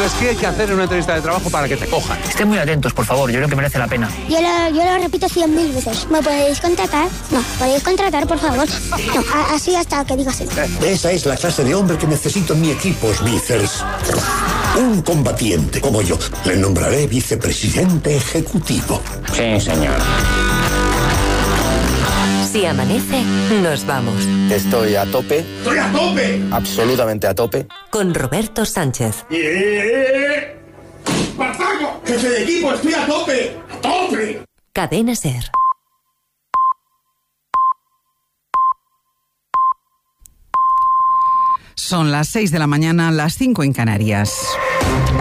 Entonces, ¿qué hay que hacer en una entrevista de trabajo para que te cojan? Estén muy atentos, por favor, yo creo que merece la pena. Yo lo repito 100.000 veces. ¿Me podéis contratar? No. ¿Podéis contratar, por favor? No, así hasta que digas eso. Esa es la clase de hombre que necesito en mi equipo, Smithers. Un combatiente como yo. Le nombraré vicepresidente ejecutivo. Sí, señor. Si amanece, nos vamos. Estoy a tope. ¡Estoy a tope! Absolutamente a tope. Con Roberto Sánchez. ¡Espartaco! ¡Jefe de equipo, estoy a tope! ¡A tope! Cadena SER. Son las 6 de la mañana, las 5 en Canarias.